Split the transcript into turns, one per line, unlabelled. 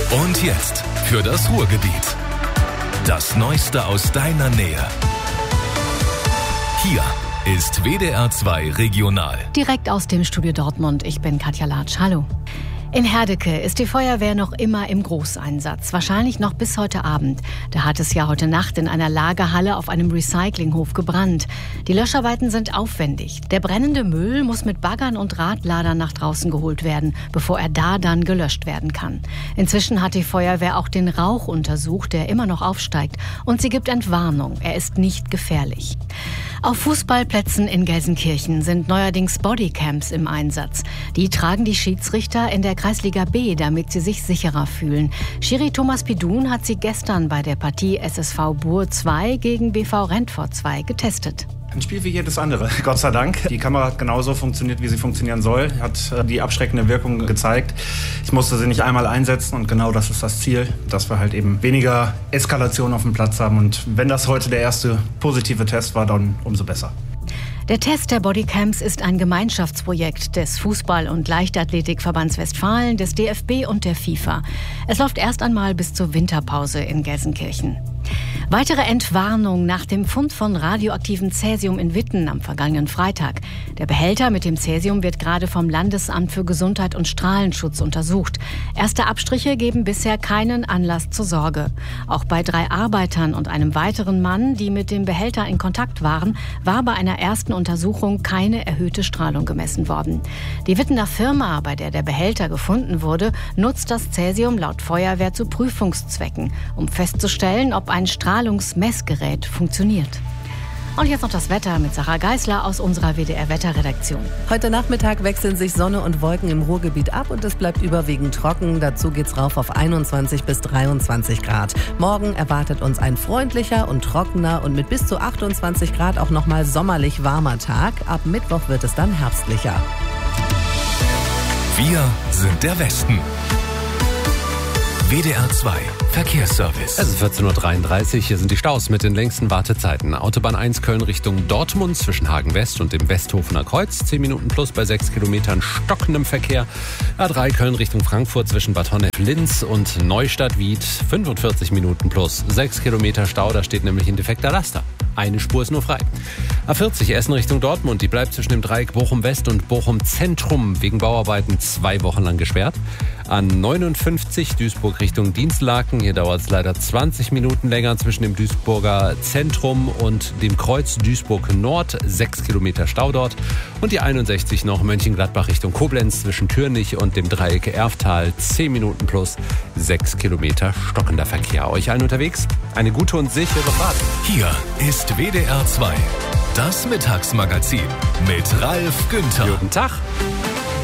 Und jetzt für das Ruhrgebiet. Das Neueste aus deiner Nähe. Hier ist WDR 2 Regional.
Direkt aus dem Studio Dortmund. Ich bin Katja Latsch. Hallo. In Herdecke ist die Feuerwehr noch immer im Großeinsatz. Wahrscheinlich noch bis heute Abend. Da hat es ja heute Nacht in einer Lagerhalle auf einem Recyclinghof gebrannt. Die Löscharbeiten sind aufwendig. Der brennende Müll muss mit Baggern und Radladern nach draußen geholt werden, bevor er da dann gelöscht werden kann. Inzwischen hat die Feuerwehr auch den Rauch untersucht, der immer noch aufsteigt. Und sie gibt Entwarnung. Er ist nicht gefährlich. Auf Fußballplätzen in Gelsenkirchen sind neuerdings Bodycams im Einsatz. Die tragen die Schiedsrichter in der Kreisliga B, damit sie sich sicherer fühlen. Schiri Thomas Pidun hat sie gestern bei der Partie SSV Buhr 2 gegen BV Rentfort 2 getestet.
Ein Spiel wie jedes andere, Gott sei Dank. Die Kamera hat genauso funktioniert, wie sie funktionieren soll. Hat die abschreckende Wirkung gezeigt. Ich musste sie nicht einmal einsetzen und genau das ist das Ziel, dass wir halt eben weniger Eskalation auf dem Platz haben. Und wenn das heute der erste positive Test war, dann umso besser.
Der Test der Bodycams ist ein Gemeinschaftsprojekt des Fußball- und Leichtathletikverbands Westfalen, des DFB und der FIFA. Es läuft erst einmal bis zur Winterpause in Gelsenkirchen. Weitere Entwarnung nach dem Fund von radioaktivem Cäsium in Witten am vergangenen Freitag. Der Behälter mit dem Cäsium wird gerade vom Landesamt für Gesundheit und Strahlenschutz untersucht. Erste Abstriche geben bisher keinen Anlass zur Sorge. Auch bei 3 Arbeitern und einem weiteren Mann, die mit dem Behälter in Kontakt waren, war bei einer ersten Untersuchung keine erhöhte Strahlung gemessen worden. Die Wittener Firma, bei der der Behälter gefunden wurde, nutzt das Cäsium laut Feuerwehr zu Prüfungszwecken, um festzustellen, ob ein Strahlungsmessgerät funktioniert. Und jetzt noch das Wetter mit Sarah Geisler aus unserer WDR-Wetterredaktion.
Heute Nachmittag wechseln sich Sonne und Wolken im Ruhrgebiet ab und es bleibt überwiegend trocken. Dazu geht's rauf auf 21 bis 23 Grad. Morgen erwartet uns ein freundlicher und trockener und mit bis zu 28 Grad auch nochmal sommerlich warmer Tag. Ab Mittwoch wird es dann herbstlicher.
Wir sind der Westen. WDR 2 Verkehrsservice.
Es ist 14.33 Uhr. Hier sind die Staus mit den längsten Wartezeiten. Autobahn 1 Köln Richtung Dortmund zwischen Hagen West und dem Westhofener Kreuz. 10 Minuten plus bei 6 Kilometern stockendem Verkehr. A3 Köln Richtung Frankfurt zwischen Bad Honnef-Linz und Neustadt-Wied. 45 Minuten plus 6 Kilometer Stau. Da steht nämlich ein defekter Laster. Eine Spur ist nur frei. A40 Essen Richtung Dortmund. Die bleibt zwischen dem Dreieck Bochum West und Bochum Zentrum wegen Bauarbeiten 2 Wochen lang gesperrt. A59 Duisburg Richtung Dienstlaken. Hier dauert es leider 20 Minuten länger zwischen dem Duisburger Zentrum und dem Kreuz Duisburg Nord. 6 Kilometer Stau dort. Und die 61 noch Mönchengladbach Richtung Koblenz zwischen Türnich und dem Dreieck Erftal. 10 Minuten plus 6 Kilometer stockender Verkehr. Euch allen unterwegs eine gute und sichere Fahrt.
Hier ist WDR 2, das Mittagsmagazin mit Ralf Günther.
Guten Tag.